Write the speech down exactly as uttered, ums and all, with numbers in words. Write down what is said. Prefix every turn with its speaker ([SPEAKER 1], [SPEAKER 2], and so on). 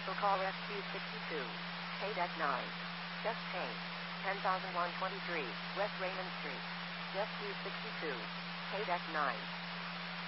[SPEAKER 1] Commercial call S Q sixty-two. Pay deck nine. Chest pain. ten thousand one hundred twenty-three, West Raymond Street. S Q sixty-two. Pay deck nine.